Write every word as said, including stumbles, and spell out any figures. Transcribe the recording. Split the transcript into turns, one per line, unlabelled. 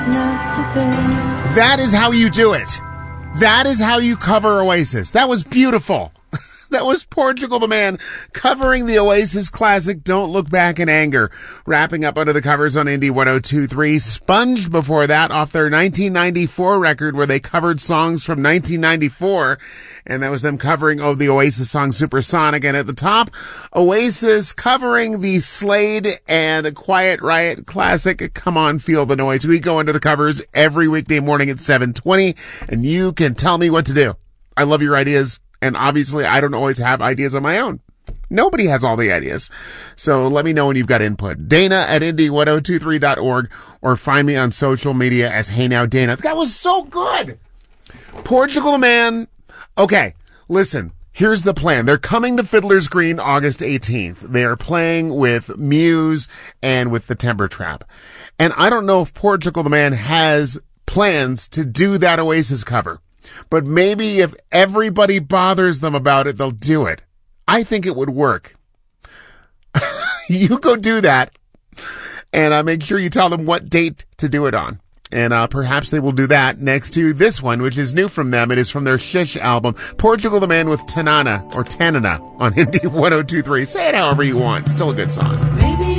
That is how you do it. That is how you cover Oasis. That was beautiful. That was Portugal the Man covering the Oasis classic Don't Look Back in Anger. Wrapping up under the covers on Indie one oh two point three. Sponged before that off their nineteen ninety-four record where they covered songs from nineteen ninety-four. And that was them covering, oh, the Oasis song Supersonic. And at the top, Oasis covering the Slade and Quiet Riot classic Come On, Feel the Noise. We go into the covers every weekday morning at seven twenty, and you can tell me what to do. I love your ideas. And obviously, I don't always have ideas on my own. Nobody has all the ideas. So let me know when you've got input. Dana at indie one oh two three dot org, or find me on social media as Hey Now Dana. That was so good. Portugal the Man. Okay, listen. Here's the plan. They're coming to Fiddler's Green August eighteenth. They are playing with Muse and with the Timber Trap. And I don't know if Portugal the Man has plans to do that Oasis cover. But maybe if everybody bothers them about it, they'll do it. I think it would work. You go do that, and uh, make sure you tell them what date to do it on. And uh, perhaps they will do that next to this one, which is new from them. It is from their Shish album, Portugal the Man with Tanana, or Tanana, on Indie one oh two point three. Say it however you want. Still a good song. Maybe